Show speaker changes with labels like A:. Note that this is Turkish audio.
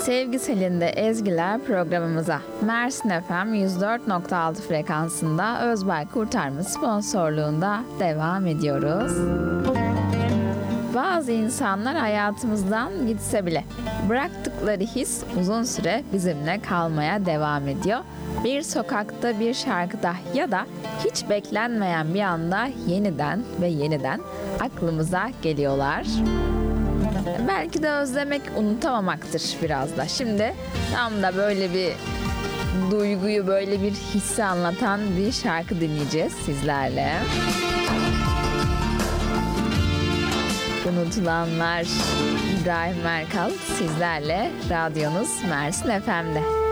A: Sevgi Selin'de Ezgiler programımıza Mersin FM 104.6 frekansında Özbay Kurtarma sponsorluğunda devam ediyoruz. Bazı insanlar hayatımızdan gitse bile bıraktıkları his uzun süre bizimle kalmaya devam ediyor. Bir sokakta, bir şarkıda ya da hiç beklenmeyen bir anda yeniden ve yeniden aklımıza geliyorlar. Belki de özlemek unutamamaktır biraz da. Şimdi tam da böyle bir duyguyu, böyle bir hissi anlatan bir şarkı dinleyeceğiz sizlerle. Unutulanlar, İbrahim Erkal sizlerle, radyonuz Mersin FM'de.